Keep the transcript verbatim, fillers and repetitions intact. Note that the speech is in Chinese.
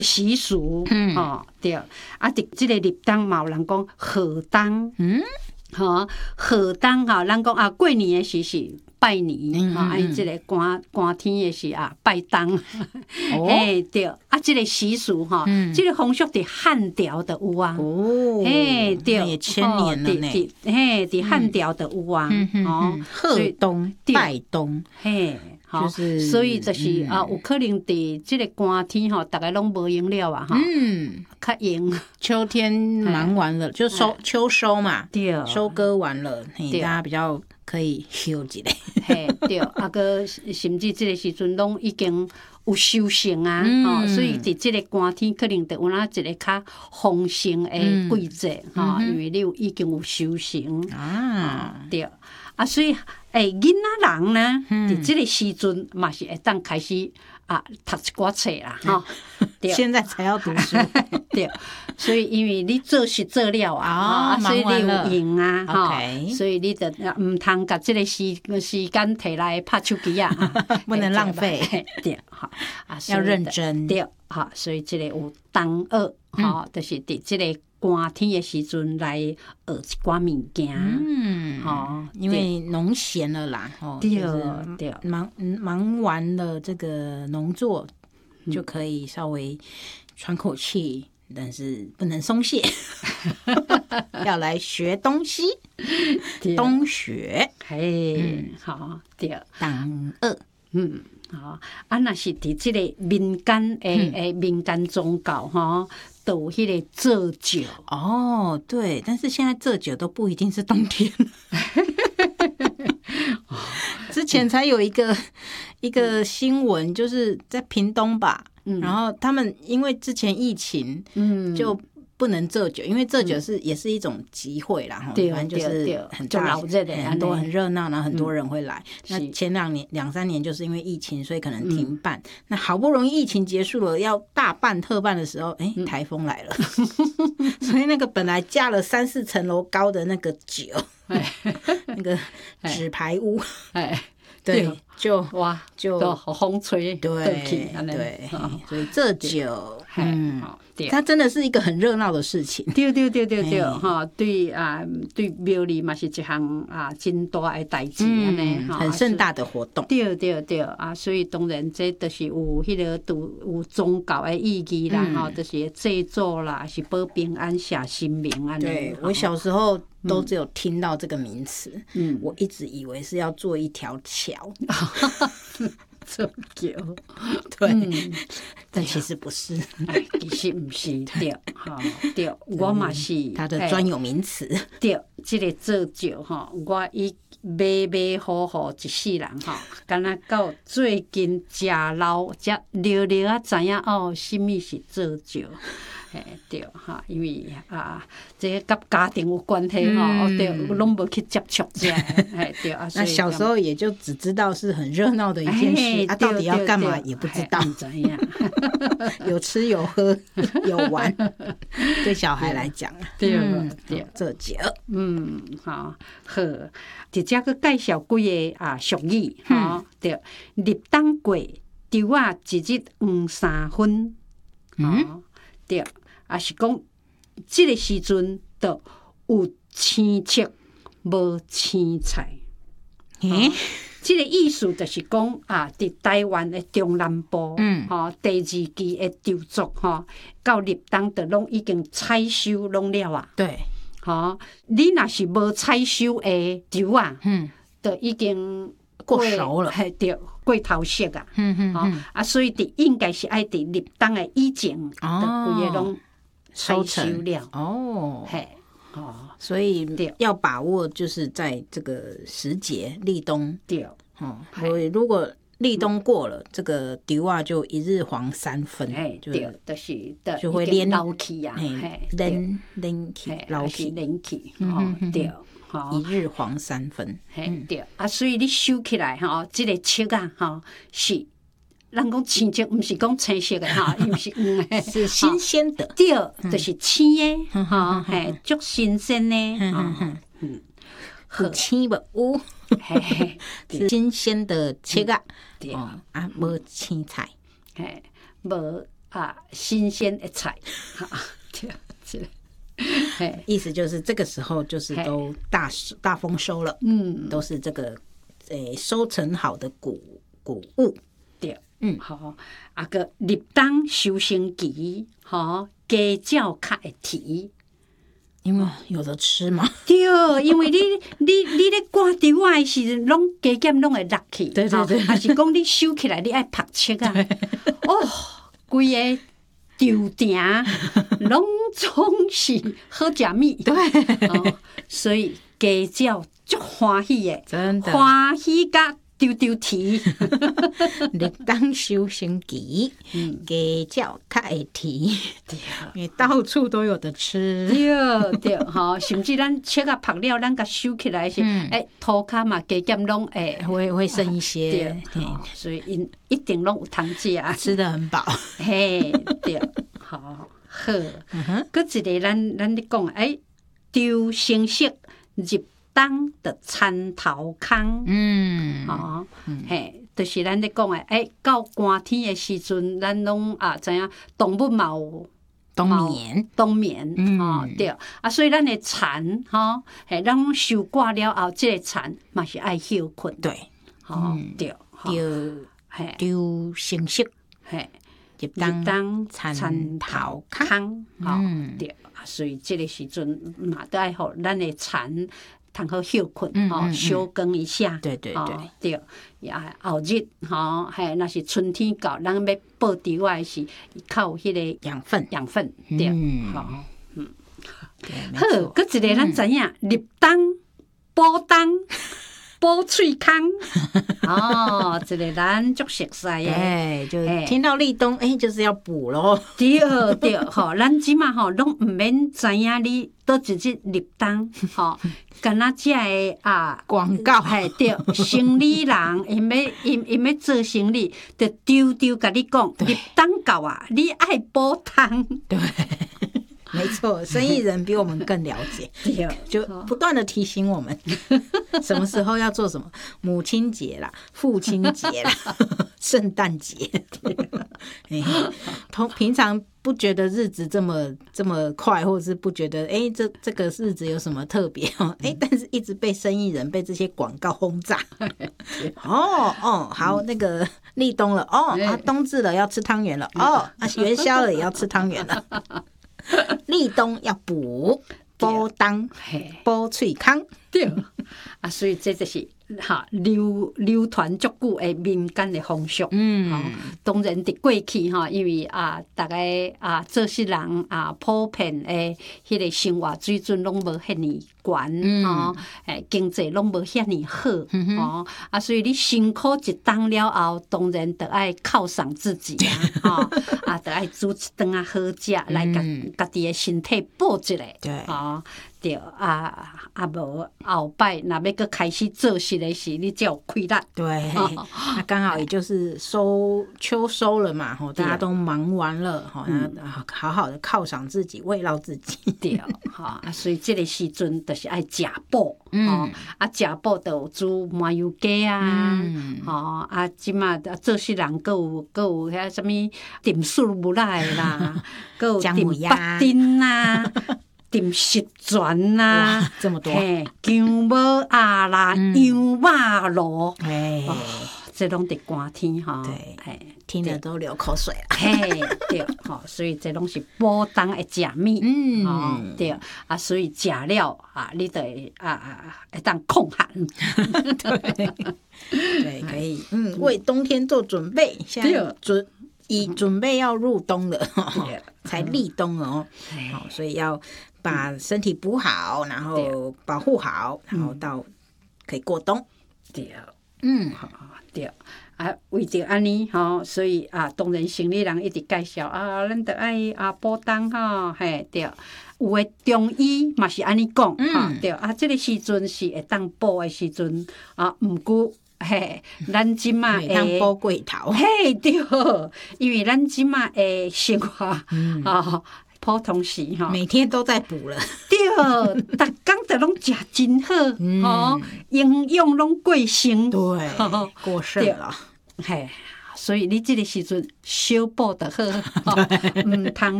习俗，嗯，哦，对，啊，伫即个立冬嘛有人讲贺冬，嗯，吼贺冬吼，咱讲啊过年的时是拜年，吼，啊，即个寒寒天的是啊拜冬，嘿，对，啊，即个习俗吼，即个风俗伫汉朝的有啊， 哦， 嘿，对， 也千年了呢， 嘿，伫汉朝的有啊， 哦，贺冬拜冬， 嘿。就是，所以就是啊，有可能伫即个寒天吼，大家拢无用了啊，哈，嗯，较用。 秋天忙完了，就收秋收嘛，对，收割完了，大家比较可以休一下。嘿， 对，啊个甚至即个时阵拢已经有收成啊，吼，所以伫即个寒天可能就有哪一个较丰盛的季节，吼，因为你有已经有收成啊，对。啊，所以诶，囡仔人呢，伫即个时阵嘛是会当开始啊读一寡册啦，吼。 现在才要读书， 对。所以因为你做事做了啊，所以你有用啊，吼。所以你就毋通甲即个时时间摕来拍手机啊， 不能浪费。 对，哈，啊， 要认真。 对，哈，所以即个有冬学，吼，就是伫即个寒天的时阵来学一寡物件，嗯， 哦，因为农闲了啦，哦， 对对， 忙忙完了这个农作，就可以稍微喘口气，但是不能松懈，要来学东西，冬学， 嘿，好，对， 冬学， 嗯。吼，啊，若是伫即个民间诶诶民间宗教吼，都有迄个做酒哦，对，但是现在做酒都不一定是冬天。之前才有一个一个新闻，就是在屏东吧，嗯、然后他们因为之前疫情，嗯，就不能做酒，因为做酒是、嗯、也是一种集会啦，哈，反正就是很大很多很热闹，然后很多人会来。嗯、那前两年两三年就是因为疫情，所以可能停办。嗯、那好不容易疫情结束了，要大办特办的时候，哎、欸，台风来了，嗯、所以那个本来架了三四层楼高的那个酒，那个纸牌屋，哎。对，就哇，就风吹， 对对，所以这酒，嗯，它真的是一个很热闹的事情。 对对对对对，哈，对啊，对庙里嘛是一项啊真大的代志安尼， 很盛大的活动。 对对对啊，所以当然这都是有迄个有有宗教的意义啦，哈，就是制作啦，是保平安、写新名安尼。 对我小时候都只有听到这个名词，嗯，我一直以为是要做一条桥。 做桥， 对，嗯、但其实不是， 其实不是，对，哈，对，我嘛是它的专有名词， 对，这个做桥哈，我伊马马虎虎一世人哈，敢若到最近食老才了了啊，知影哦，什么是做桥。嘿，对哈，因为啊，这跟家庭有关系哈，哦、嗯、对，拢无去接触这，哎对啊， 那小时候也就只知道是很热闹的一件事，啊，到底要干嘛也不知道， 怎样？ 有吃有喝有玩，对小孩来讲， 对对， 这酒， 嗯，好，好，直接去介绍几个啊俗语哈，对，立冬过，稻啊一日黄三分，嗯，对。啊，是讲，即个时阵就有青菜，无青菜。嗯，即个意思就是讲啊，伫台湾的中南部，嗯，吼，第二期的稻作，吼，到立冬就拢已经采收拢了啊。 对， 吼，你若是无采收的稻啊，嗯，就已经过熟了， 嘿，对，过头熟啊。嗯嗯嗯。啊，所以伫应该是爱伫立冬的以前，就规个拢。 收成了哦，嘿哦，所以要把握，就是在这个时节立冬，对哦。所以如果立冬过了，这个稻啊就一日黄三分， 哎，对，就是就会连老起啊， 连连起老起连起，哦，对， 一日黄三分， 嘿，对啊，所以你收起来哈，这个切啊，哈是。人讲青色，毋是讲青色的哈，伊毋是黄的， 是新鲜的。 对，就是青的，哈，嘿，足新鲜的，嗯嗯，有青无有，嘿，是新鲜的切啊，对啊，无青菜， 嘿，无啊新鲜的菜，哈，对，这个。 意思就是这个时候就是都大大丰收了，嗯，都是这个诶、欸、收成好的谷谷物， 对，嗯，好，啊个入冬收成期，吼，鸡鸟较会啼， 因为有得吃嘛， 对，因为你你你咧赶稻仔的时阵，拢鸡剑拢会落去， 对对对， 还是讲你收起来你爱拍切啊，哦，规个。稻田拢总是好食米， 对、 哦，所以鸡鸟足欢喜的， 真的欢喜甲丢丢啼。 入冬收成期，鸡鸟较会啼，因为到处都有得吃。 对对，吼，甚至咱切啊拍了，咱甲收起来是，哎，涂骹嘛，鸡剑拢会会会剩一些， 对，所以因一定拢有通食啊， 吃得很饱。 嘿，对，好。好，搁一个咱咱咧讲，哎，丢成色入冬的田头空，嗯，吼，嘿，就是咱咧讲诶，哎，到寒天的时阵，咱拢啊知影动物嘛有冬眠， 冬眠，吼对，啊，所以咱的田，吼，嘿，咱拢收割了后，即个田嘛是爱休困， 对， 吼对， 丢嘿丢成色，嘿。入冬田头空， 吼对，所以即个时阵嘛，都爱互咱的田通好休困，吼休耕一下， 对对对对，也后日吼，嘿，若是春天到，咱要播稻仔时，较有迄个养分， 养分，对，吼，嗯， 好， 搁一个咱知影，入冬补冬。补喙空哦，这个咱足熟悉诶， 哎，就听到立冬，哎，就是要补咯。 对对，吼，咱即马吼拢毋免知影你倒一日入冬，吼，干那只个啊广告， 嘿对，生理人因要因因要做生理，就丢丢甲你讲，入冬到啊，你爱补冬， 对。没错，生意人比我们更了解，就不断的提醒我们什么时候要做什么。母亲节啦，父亲节啦，圣诞节，通平常不觉得日子这么这么快，或者是不觉得哎、欸、这这个日子有什么特别哦，哎、欸，但是一直被生意人被这些广告轰炸。哦哦，好，那个立冬了，哦啊，冬至了要吃汤圆了，哦啊，元宵了也要吃汤圆了。立冬要补补冬，补喙空， 对啊，所以这就是哈流流传足久的民间的风俗。嗯，哦、当然伫过去哈，因为啊，大家啊做事人啊普遍的迄个生活水准拢无遐尼悬，吼，诶，经济拢无遐尼好，哦，啊，所以你辛苦一冬了后，当然得爱犒赏自己啊，吼，啊，得爱煮一顿啊好食来甲家己的身体补一下， 对， 哦。对啊，啊无后摆若要搁开始做事的时，你才有气力。 对，那刚好也就是收秋收了嘛，吼，大家都忙完了，吼，那好好的犒赏自己，慰劳自己。 对，吼啊，所以这个时阵就是爱食补，吼啊食补就有煮麻油鸡啊，吼啊，即马做事人搁有搁有遐什物点数不赖啦，搁有点八丁啊。点十全啦， 这么多， 嘿，姜母鸭啦，羊肉炉， 哎， 这拢伫寒天哈， 对，听了都流口水了， 嘿，对，吼，所以这拢是补冬的食物，嗯，哦，对，啊，所以食了啊，你得啊啊，会当抗寒， 对，对，可以，嗯，为冬天做准备，现在准。已准备要入冬了，才立冬哦，好，所以要把身体补好，然后保护好，然后到可以过冬。 对，嗯，好，对，啊，为着安尼吼，所以啊，当然生理人一直介绍啊，咱得爱啊补冬吼，嘿，对，有诶中医嘛是安尼讲，哈，对，啊，这个时阵是会当补诶时阵啊，毋过。嘿，咱即马会补过头， 嘿对，因为咱即马诶生活啊、嗯哦，普通时吼， 每天都在补了。 对，逐工都拢食真好，嗯、哦，营养拢过剩， 对，过剩了。 嘿， 所以你这个时阵小补就好，毋通